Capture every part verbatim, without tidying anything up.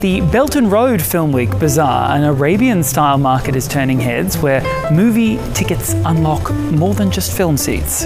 The Belton Road Film Week Bazaar, an Arabian-style market, is turning heads where movie tickets unlock more than just film seats.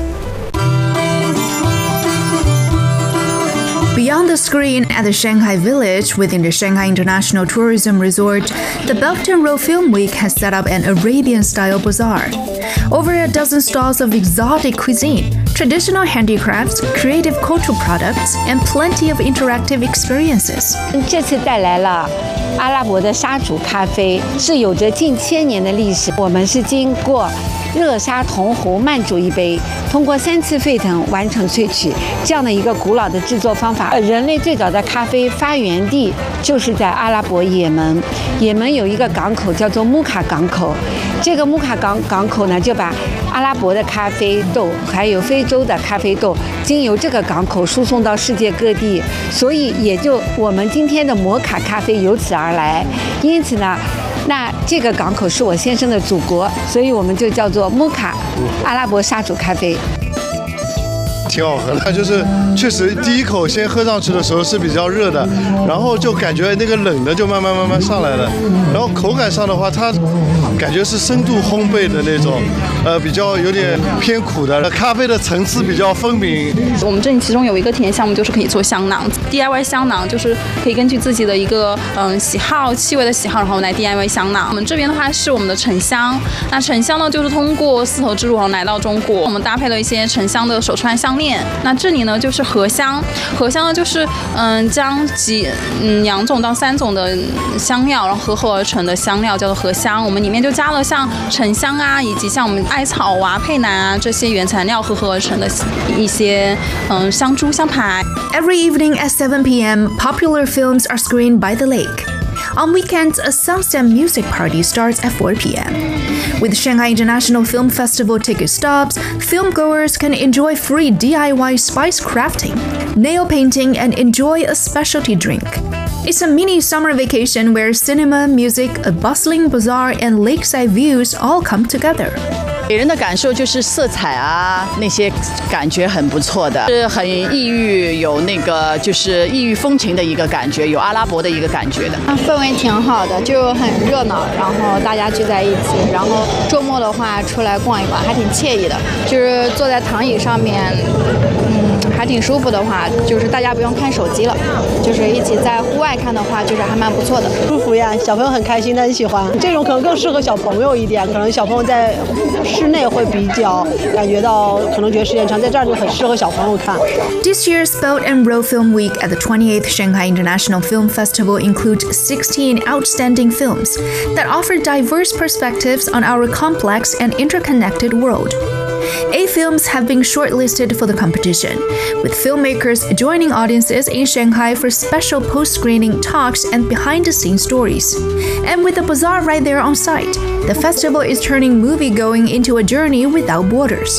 Beyond the screen at the Shanghai Village within the Shanghai International Tourism Resort, the Belton Road Film Week has set up an Arabian-style bazaar. Over a dozen stalls of exotic cuisine, traditional handicrafts, creative cultural products, and plenty of interactive experiences. 这次带来了阿拉伯的沙煮咖啡，是有着近千年的历史。我们是经过热沙铜壶慢煮一杯，通过三次沸腾完成萃取，这样的一个古老的制作方法。人类最早的咖啡发源地就是在阿拉伯也门，也门有一个港口叫做穆卡港口，这个穆卡港港口呢就把阿拉伯的咖啡豆还有非洲的咖啡豆经由这个港口输送到世界各地，所以也就我们今天的摩卡咖啡由此而来。因此呢，那这个港口是我先生的祖国，所以我们就叫做穆卡阿拉伯沙煮咖啡。 挺好喝的，就是确实第一口先喝上去的时候是比较热的，然后就感觉那个冷的就慢慢慢慢上来了，然后口感上的话，它感觉是深度烘焙的那种，呃，比较有点偏苦的，咖啡的层次比较分明。 我们这里其中有一个体验项目，就是可以做香囊 ，D I Y 香囊，就是可以根据自己的一个嗯喜好、气味的喜好，然后来 D I Y 香囊。我们这边的话是我们的沉香，那沉香呢就是通过丝绸之路然后来到中国，我们搭配了一些沉香的手串项链。那这里呢就是荷香，荷香呢就是嗯将几嗯两种到三种的香料，然后合合而成的香料叫做荷香。我们里面就加了像沉香啊，以及像我们艾草啊、佩兰啊这些原材料合合而成的一些嗯香珠、香牌。 Every evening at seven p m, popular films are screened by the lake. On weekends, a sunset music party starts at four p m With Shanghai International Film Festival ticket stubs, filmgoers can enjoy free D I Y spice crafting, nail painting, and enjoy a specialty drink. It's a mini summer vacation where cinema, music, a bustling bazaar, and lakeside views all come together. 给人的感受就是色彩啊，那些感觉很不错的，是很异域，有那个就是异域风情的一个感觉，有阿拉伯的一个感觉的。 氛围挺好的，就很热闹，然后大家聚在一起，然后周末的话出来逛一逛，还挺惬意的。就是坐在躺椅上面，嗯，还挺舒服的话，就是大家不用看手机了，就是一起在户外看的话，就是还蛮不错的。 舒服呀，小朋友很开心，他很喜欢。这种可能更适合小朋友一点，可能小朋友在室内会比较感觉到，可能觉得时间长，在这儿就很适合小朋友看。 This year's Belt and Road Film Week at the twenty-eighth Shanghai International Film Festival includes sixteen outstanding films that offer diverse perspectives on our complex and interconnected world. Eight films have been shortlisted for the competition, with filmmakers joining audiences in Shanghai for special post-screening talks and behind-the-scenes stories. And with the bazaar right there on site, the festival is turning movie-going into a journey without borders.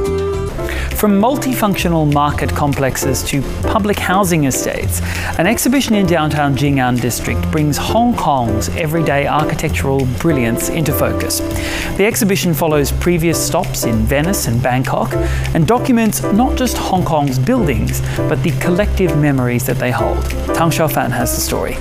From multifunctional market complexes to public housing estates, an exhibition in downtown Jing'an district brings Hong Kong's everyday architectural brilliance into focus. The exhibition follows previous stops in Venice and Bangkok and documents not just Hong Kong's buildings, but the collective memories that they hold. Tang Xiaofan has the story.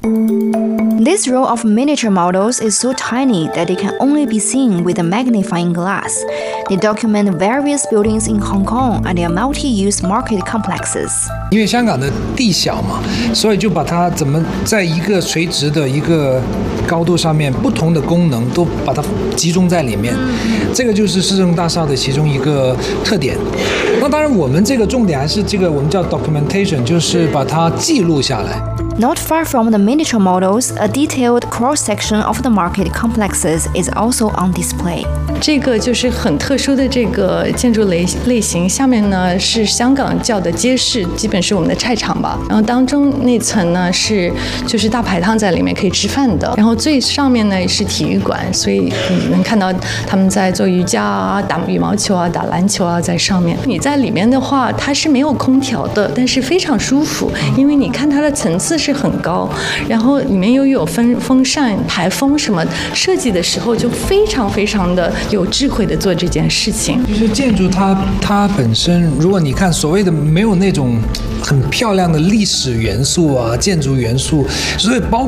This row of miniature models is so tiny that they can only be seen with a magnifying glass. They document various buildings in Hong Kong and their multi-use market complexes. 因为香港的地小嘛，所以就把它怎么在一个垂直的一个高度上面，不同的功能都把它集中在里面。这个就是市政大厦的其中一个特点。那当然，我们这个重点还是这个我们叫 documentation， 就是把它记录下来。 Not far from the miniature models, a detailed cross-section of the market complexes is also on display. 这个就是很特殊的这个建筑类类型，下面呢是香港叫的街市，基本是我们的菜场吧。然后当中那层呢是就是大排档在里面可以吃饭的，然后最上面呢是体育馆，所以你能看到他们在做瑜伽啊、打羽毛球啊、打篮球啊在上面。你在里面的话，它是没有空调的，但是非常舒服，因为你看它的层次是很高，然后里面又有风风扇、排风什么，设计的时候就非常非常的有智慧的做这件事情。 就是建筑它它本身，如果你看所谓的没有那种很漂亮的历史元素啊、建筑元素，所以包